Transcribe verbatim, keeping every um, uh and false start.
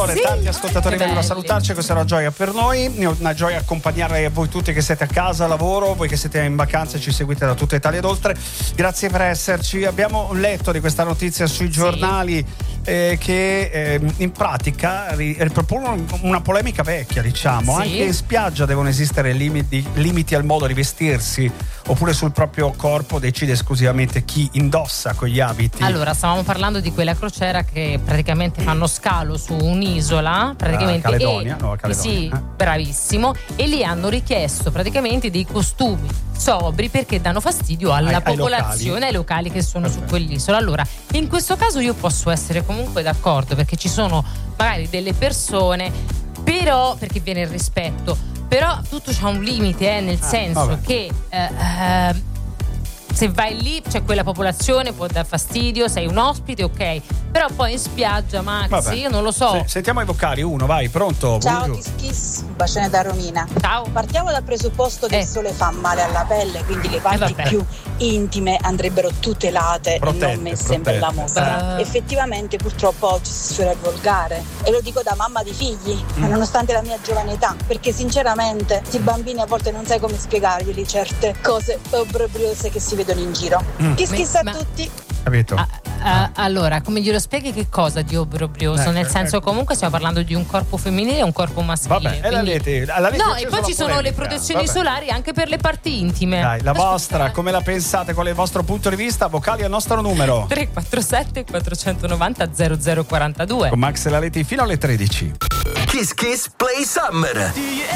amore, sì. tanti ascoltatori Che vengono a belli. salutarci, questa è una gioia per noi, è una gioia accompagnare voi tutti che siete a casa, a lavoro, voi che siete in vacanza e ci seguite da tutta Italia ed oltre. Grazie per esserci. Abbiamo letto di questa notizia sui giornali eh, che eh, in pratica ri- ripropongono una polemica vecchia, diciamo. Sì. Anche in spiaggia devono esistere limiti, limiti al modo di vestirsi, oppure sul proprio corpo decide esclusivamente chi indossa quegli abiti. Allora, stavamo parlando di quella crociera che praticamente fanno scalo su un'isola, praticamente. Ah, Caledonia, e, Nuova Caledonia. Sì, Eh. bravissimo. E lì hanno richiesto praticamente dei costumi sobri perché danno fastidio alla Ai- ai popolazione, locali. ai locali che sono su Perfetto. quell'isola. Allora, in questo caso io posso essere comunque d'accordo perché ci sono magari delle persone, però perché viene il rispetto, però tutto c'ha un limite, eh, nel Ah, senso vabbè. che eh, eh, se vai lì c'è quella popolazione, può dar fastidio, sei un ospite, ok, però poi in spiaggia, Max, Vabbè. io non lo so. Se- sentiamo i vocali, uno, vai, pronto? Ciao Buongiorno. Kiss Kiss, un bacione da Romina. Ciao. Partiamo dal presupposto che Eh. il sole fa male alla pelle, quindi le parti vabbè. più intime andrebbero tutelate e Protette, non messe in bella protette. mostra. Eh. Effettivamente purtroppo oggi si suona il volgare e lo dico da mamma di figli, Mm. nonostante la mia giovane età, perché sinceramente questi bambini a volte non sai come spiegarglieli certe cose obbrobriose che si vedono in giro. Mm. Kiss Kiss a Ma- tutti. Capito? Ah, ah, allora, come glielo spieghi che cosa di obbrobrioso? Eh, Nel senso, eh. comunque stiamo parlando di un corpo femminile e un corpo maschile. Vabbè, e la quindi- Leti, alla Leti No, è e accesa poi la ci sono le polemica. protezioni Vabbè. solari anche per le parti intime. Dai, la vostra, come la pensate? Qual è il vostro punto di vista? Vocali al nostro numero. tre quattro sette quattro nove zero zero zero quattro due. Con Max e la Leti fino alle tredici. Kiss Kiss Play Summer.